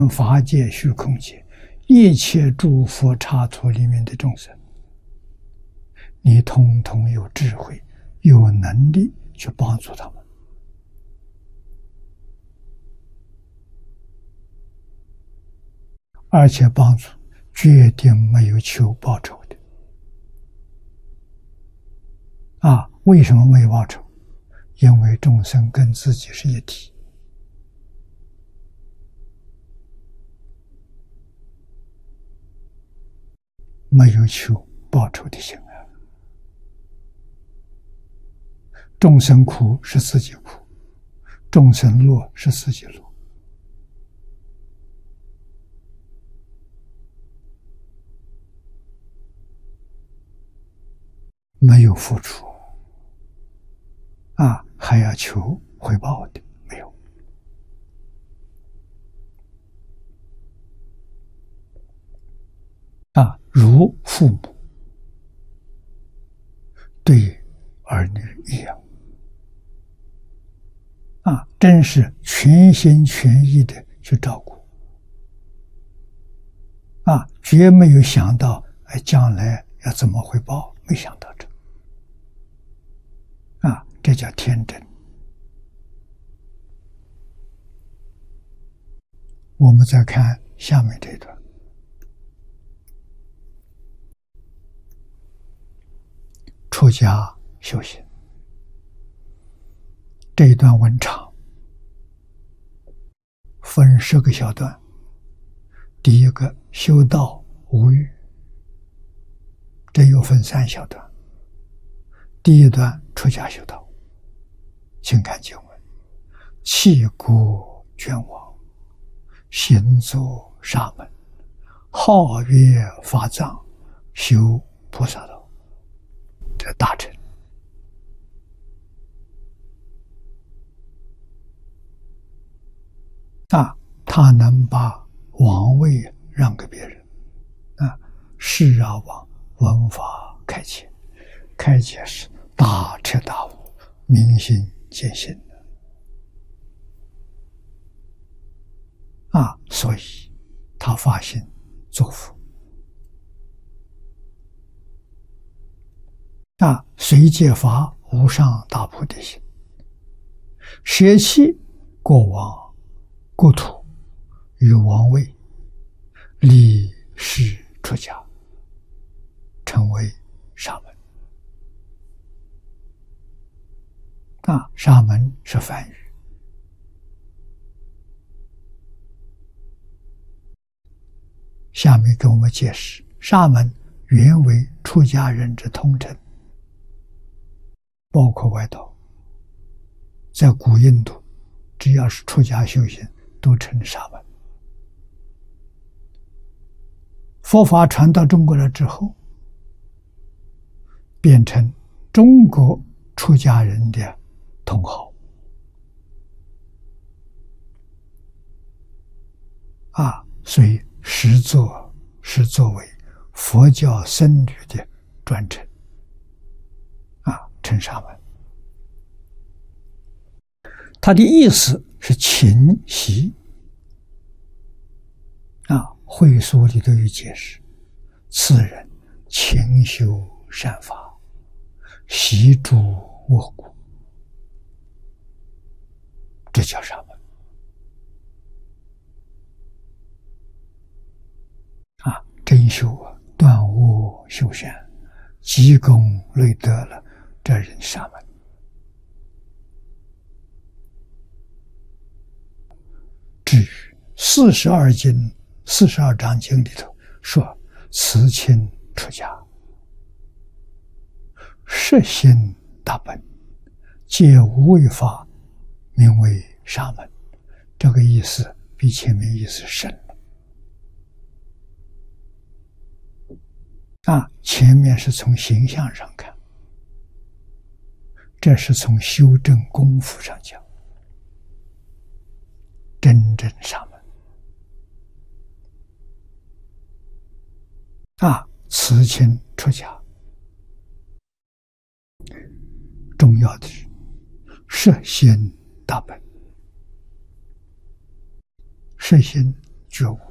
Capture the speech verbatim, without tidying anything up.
法界、虚空界，一切诸佛刹土里面的众生，你通通有智慧、有能力去帮助他们，而且帮助决定没有求报酬的。啊，为什么没有报酬？因为众生跟自己是一体。没有求报酬的心啊！众生苦是自己苦，众生乐是自己乐。没有付出啊，还要求回报的，没有。啊，如父母对儿女一样，啊，真是全心全意的去照顾，啊，绝没有想到哎将来要怎么回报，没想到这，啊，这叫天真。我们再看下面这一段。出家修行，这一段文长，分十个小段。第一个修道无欲，这又分三小段。第一段出家修道，请看经文：弃国捐王，行作沙门，好乐法藏，修菩萨道。这大臣啊，他能把王位让给别人啊，是啊，王文法开解，开解是大彻大悟、明心见性的啊，所以他发心做佛。啊，随戒法无上大菩提心，舍弃过往国土与王位，立誓出家，成为沙门。啊，沙门是梵语。下面给我们解释，沙门原为出家人之通称。包括外道，在古印度，只要是出家修行，都称沙门。佛法传到中国来之后，变成中国出家人的统号。啊，所以实作是作为佛教僧侣的专称。称沙门，他的意思是勤习啊，会所里头有解释，此人勤修善法，习诸恶果，这叫沙门啊，真修啊，断恶修善，积功累德了，这人沙门。至于四十二经、四十二章经里头说，慈亲出家，摄心大本，戒无为法，名为沙门。这个意思比前面意思深了。啊，前面是从形象上看。这是从修正功夫上讲，真正沙门啊，慈亲出家，重要的是摄心大本。摄心觉悟。